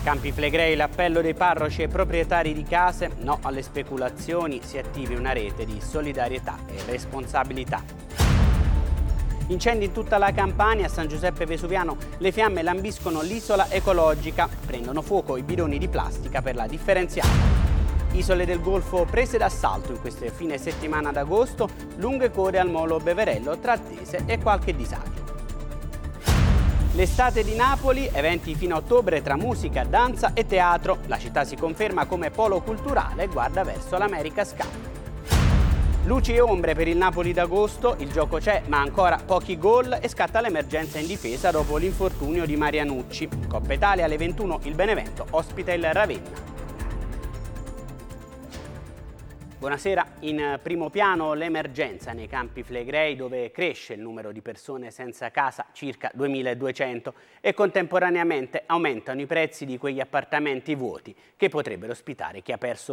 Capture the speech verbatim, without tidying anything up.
Campi Flegrei, l'appello dei parroci e proprietari di case, no alle speculazioni, si attivi una rete di solidarietà e responsabilità. Incendi in tutta la Campania, a San Giuseppe Vesuviano le fiamme lambiscono l'isola ecologica, prendono fuoco i bidoni di plastica per la differenziata. Isole del Golfo prese d'assalto in queste fine settimana d'agosto, lunghe code al molo Beverello tra attese e qualche disagio. L'estate di Napoli, eventi fino a ottobre tra musica, danza e teatro. La città si conferma come polo culturale e guarda verso l'America's Cup. Luci e ombre per il Napoli d'agosto, il gioco c'è ma ancora pochi gol e scatta l'emergenza in difesa dopo l'infortunio di Marianucci. Coppa Italia alle ventuno il Benevento ospita il Ravenna. Buonasera, in primo piano l'emergenza nei Campi Flegrei dove cresce il numero di persone senza casa, circa duemiladuecento, e contemporaneamente aumentano i prezzi di quegli appartamenti vuoti che potrebbero ospitare chi ha perso